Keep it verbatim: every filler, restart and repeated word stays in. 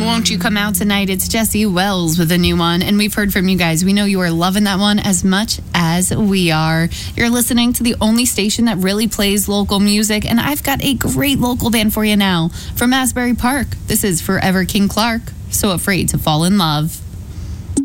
Won't You Come Out Tonight? It's Jesse Wells with a new one, and we've heard from you guys. We know you are loving that one as much as we are. You're listening to the only station that really plays local music, and I've got a great local band for you now. From Asbury Park, this is Forever King Clark, So Afraid to Fall in Love.